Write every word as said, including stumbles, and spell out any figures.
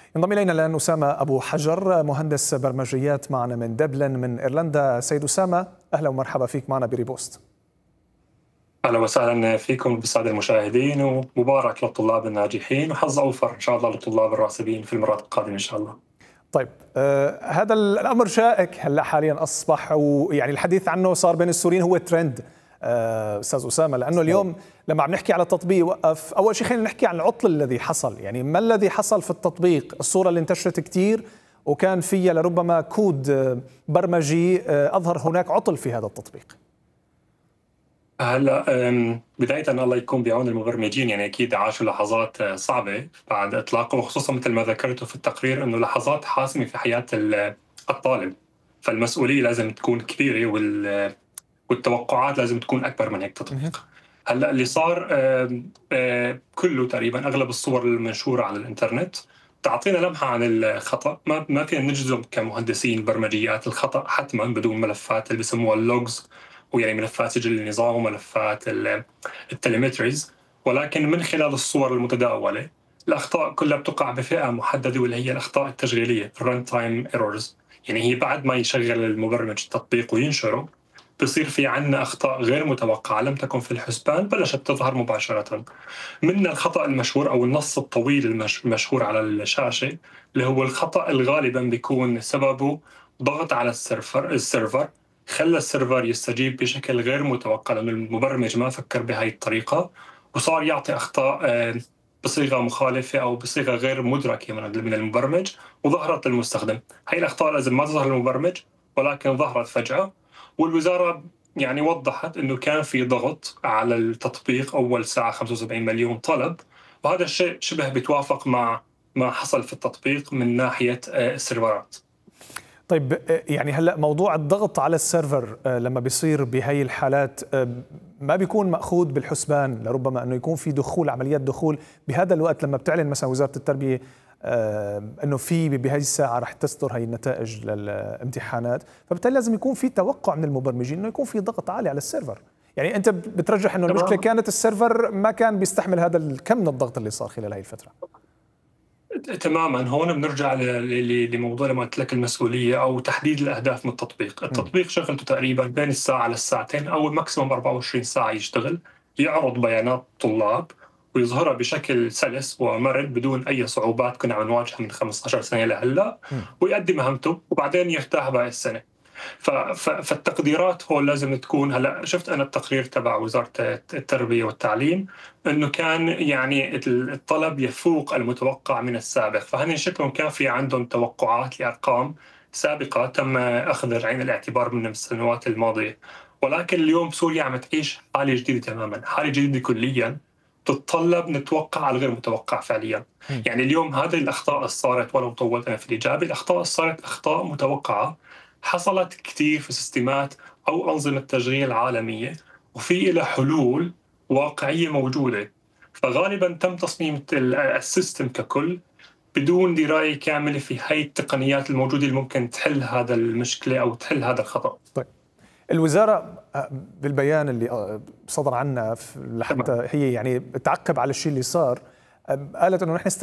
ينضم إلينا الآن أسامة أبو حجر، مهندس برمجيات معنا من دبلن من إيرلندا. سيد أسامة، أهلا ومرحبا فيك معنا بريبوست. أهلا وسهلا فيكم بالسادة المشاهدين، ومبارك للطلاب الناجحين وحظ أوفر إن شاء الله للطلاب الراسبين في المرات القادمة إن شاء الله. طيب، آه هذا الأمر شائك هلا حاليا أصبح، ويعني الحديث عنه صار بين السوريين هو ترند آه أستاذ أسامة، لأنه اليوم لما عم نحكي على تطبيق وقف. أول شيء خلينا نحكي عن العطل الذي حصل، يعني ما الذي حصل في التطبيق؟ الصورة اللي انتشرت كتير وكان فيها لربما كود برمجي أظهر هناك عطل في هذا التطبيق. هلا بداية الله يكون بعون المبرمجين، يعني أكيد عاشوا لحظات صعبة بعد إطلاقه، وخصوصا مثل ما ذكرتوا في التقرير أنه لحظات حاسمة في حياة الطالب، فالمسؤولية لازم تكون كبيرة والتوقعات لازم تكون أكبر من هيك تطبيق. هلا اللي صار كله تقريبا أغلب الصور المنشورة على الإنترنت تعطينا لمحة عن الخطأ. ما ما فينا نجزم كمهندسين برمجيات الخطأ حتما بدون ملفات اللي بسموها اللوجز، ويعني ملفات سجل النظام وملفات التليمتريز، ولكن من خلال الصور المتداولة الأخطاء كلها بتقع بفئة محددة، واللي هي الأخطاء التشغيلية الران تايم ايرورز. يعني هي بعد ما يشغل المبرمج التطبيق وينشره بصير في عنا أخطاء غير متوقعة لم تكن في الحسبان بلشت تظهر مباشرة. من الخطأ المشهور أو النص الطويل المشهور على الشاشة اللي هو الخطأ الغالبا بيكون سببه ضغط على السيرفر السيرفر خلى السيرفر يستجيب بشكل غير متوقع، لأن المبرمج ما فكر بهاي الطريقة وصار يعطي أخطاء بصيغة مخالفة أو بصيغة غير مدركة من المبرمج وظهرت للمستخدم. هاي الأخطاء لازم ما تظهر للمبرمج ولكن ظهرت فجأة، والوزارة يعني وضحت أنه كان في ضغط على التطبيق أول ساعة خمسة وسبعين مليون طلب، وهذا الشيء شبه بيتوافق مع ما حصل في التطبيق من ناحية السيرفرات. طيب، يعني هلا موضوع الضغط على السيرفر لما بيصير بهي الحالات ما بيكون مأخوذ بالحسبان، لربما انه يكون في دخول عمليات دخول بهذا الوقت لما بتعلن مثلا وزارة التربية انه في بهي الساعة رح تصدر هي النتائج للامتحانات، فبالتالي لازم يكون في توقع من المبرمجين انه يكون في ضغط عالي على السيرفر. يعني انت بترجح انه المشكلة كانت السيرفر ما كان بيستحمل هذا الكم من الضغط اللي صار خلال هاي الفترة؟ تماما. هون بنرجع لموضوع لما قلت لك المسؤوليه او تحديد الاهداف من التطبيق. التطبيق شغلته تقريبا بين الساعه للساعتين او ماكسيموم أربعة وعشرين ساعه يشتغل، يعرض بيانات الطلاب ويظهرها بشكل سلس ومرن بدون اي صعوبات كنا عم نواجهها من خمسة عشر سنه لهلا، ويؤدي مهمته وبعدين يرتاح باقي السنه. فالتقديرات هو لازم تكون، هلا شفت انا التقرير تبع وزاره التربيه والتعليم انه كان يعني الطلب يفوق المتوقع من السابق، فهن شكلهم كان في عندهم توقعات لارقام سابقه تم اخذ عين الاعتبار من السنوات الماضيه. ولكن اليوم سوريا عم تعيش حاله جديده تماما، حاله جديده كليا تتطلب نتوقع على الغير متوقع فعليا. يعني اليوم هذه الاخطاء اللي صارت، ولو طولت انا في الاجابه، الاخطاء اللي صارت اخطاء متوقعه حصلت كثير في سيستمات أو أنظمة تشغيل عالمية، وفي لها حلول واقعية موجودة. فغالبا تم تصميم السيستم ككل بدون دراية كاملة في هاي التقنيات الموجودة اللي ممكن تحل هذا المشكلة أو تحل هذا الخطأ. طيب، الوزارة بالبيان اللي صدر عنها لحتى هي يعني تعقب على الشيء اللي صار قالت أنه نحن